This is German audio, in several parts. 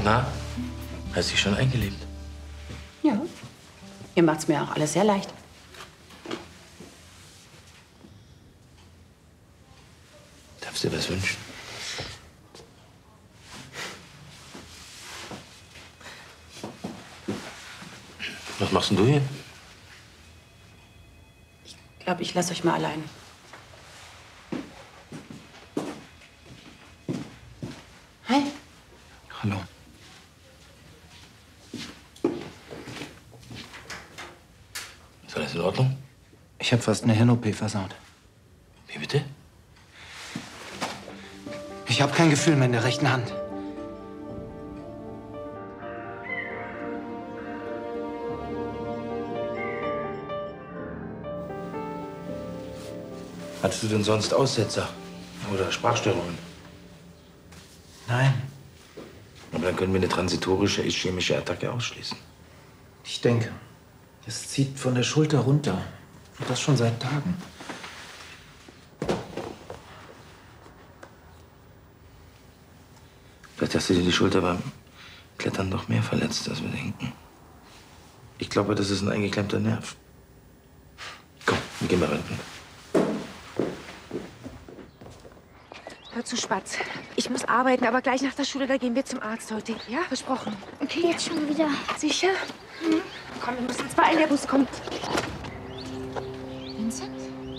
Na, hast dich schon eingelebt? Ja. Ihr macht's mir auch alles sehr leicht. Darfst du dir was wünschen? Was machst denn du hier? Ich glaube, ich lasse euch mal allein. Hi. Hallo. Ist alles in Ordnung? Ich habe fast eine Hirn-OP versaut. Wie bitte? Ich habe kein Gefühl mehr in der rechten Hand. Hattest du denn sonst Aussetzer oder Sprachstörungen? Nein, Aber dann können wir eine transitorische ischämische Attacke ausschließen. ich denke. Es zieht von der Schulter runter. Und das schon seit Tagen. Vielleicht hast du dir die Schulter beim Klettern doch mehr verletzt, als wir denken. Ich glaube, das ist ein eingeklemmter Nerv. Komm, wir gehen mal rein. Hör zu, Spatz. Ich muss arbeiten, aber gleich nach der Schule, da gehen wir zum Arzt heute. Ja, versprochen. Okay, jetzt schon wieder. Sicher? Mhm. Komm, wir müssen uns beeilen, der Bus kommt. Vincent?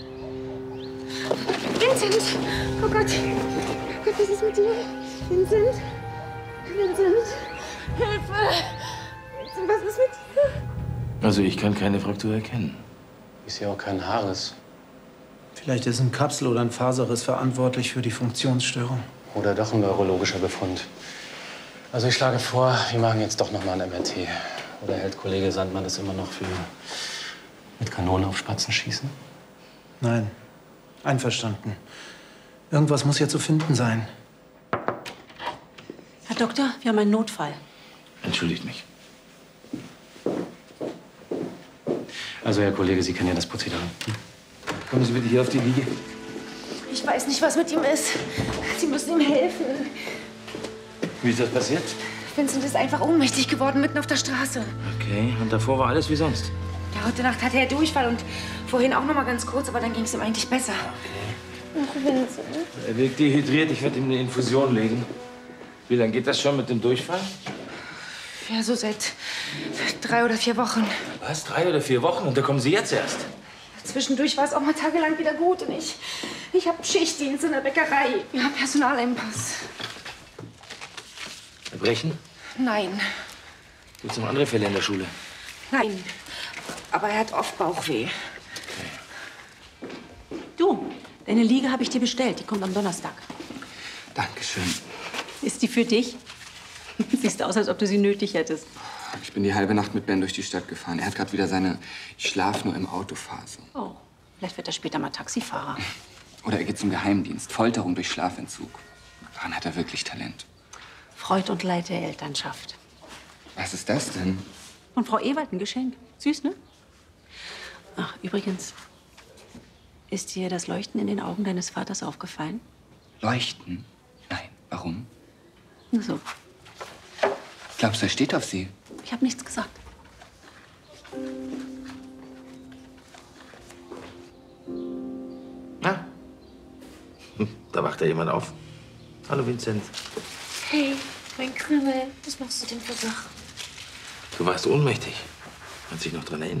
Vincent! Oh Gott. Oh Gott, was ist mit dir? Vincent? Vincent? Hilfe! Vincent, was ist mit dir? Also ich kann keine Fraktur erkennen. Ich sehe auch keinen Haares. Vielleicht ist ein Kapsel- oder ein Faserriss verantwortlich für die Funktionsstörung. Oder doch ein neurologischer Befund. Also ich schlage vor, wir machen jetzt doch noch mal ein MRT. Oder hält Kollege Sandmann das immer noch für mit Kanonen auf Spatzen schießen? Nein, einverstanden. Irgendwas muss hier zu finden sein. Herr Doktor, wir haben einen Notfall. Entschuldigt mich. Also, Herr Kollege, Sie kennen ja das Prozedere. Kommen Sie bitte hier auf die Liege. Ich weiß nicht, was mit ihm ist. Sie müssen ihm helfen. Wie ist das passiert? Vincent ist einfach ohnmächtig geworden, mitten auf der Straße. Okay, und davor war alles wie sonst. Ja, heute Nacht hatte er Durchfall und vorhin auch noch mal ganz kurz, aber dann ging es ihm eigentlich besser. Ach, Vincent. Er wirkt dehydriert, ich werde ihm eine Infusion legen. Wie lange geht das schon mit dem Durchfall? Ja, so seit 3 oder 4 Wochen. Was, 3 oder 4 Wochen? Und da kommen Sie jetzt erst? Zwischendurch war es auch mal tagelang wieder gut und ich habe Schichtdienst in der Bäckerei. Ja, Personalengpass. Erbrechen? Nein, Gibt es noch andere Fälle in der Schule? nein. Aber er hat oft Bauchweh. Du, deine Liege habe ich dir bestellt. Die kommt am Donnerstag. Dankeschön. Ist die für dich? Siehst aus, als ob du sie nötig hättest. Ich bin die halbe Nacht mit Ben durch die Stadt gefahren. Er hat gerade wieder seine Ich schlaf nur im Auto-Phase. Oh, vielleicht wird er später mal Taxifahrer. Oder er geht zum Geheimdienst. Folterung durch Schlafentzug. Daran hat er wirklich Talent. Freud und Leid der Elternschaft. Was ist das denn? Von Frau Ewald ein Geschenk. Süß, ne? Ach, übrigens, ist dir das Leuchten in den Augen deines Vaters aufgefallen? Leuchten? Nein. Warum? Nur so. Glaubst du, er steht auf sie? Ich habe nichts gesagt. Na? Da wacht ja jemand auf. Hallo, Vincent. Hey, mein Krümel. Was machst du denn für Sachen? Du warst ohnmächtig. Kannst dich noch dran erinnern?